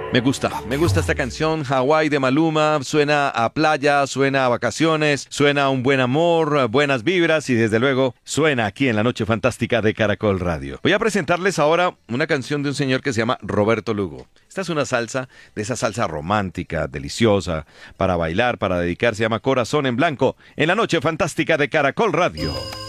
Me gusta esta canción, Hawái de Maluma, suena a playa, suena a vacaciones, suena a un buen amor, buenas vibras y desde luego suena aquí en la Noche Fantástica de Caracol Radio. Voy a presentarles ahora una canción de un señor que se llama Roberto Lugo. Esta es una salsa, de esa salsa romántica, deliciosa, para bailar, para dedicar, se llama Corazón en Blanco, en la Noche Fantástica de Caracol Radio.